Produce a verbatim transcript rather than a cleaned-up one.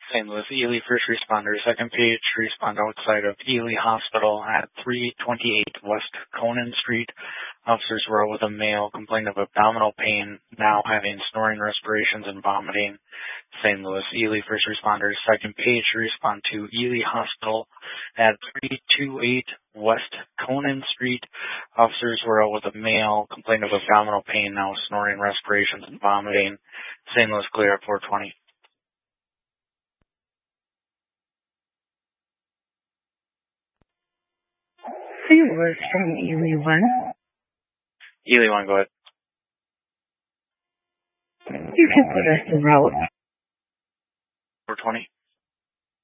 Saint Louis Ely first responder, second page, respond outside of Ely Hospital at three twenty-eight West Conan Street. Officers were out with a male complained of abdominal pain, now having snoring, respirations, and vomiting. Saint Louis Ely first responders, second page, respond to Ely Hospital at three twenty-eight West Conan Street. Officers were out with a male complained of abdominal pain, now snoring, respirations, and vomiting. Saint Louis clear at four twenty. Saint Louis from Ely one. Ely one, go ahead. You can put us en route.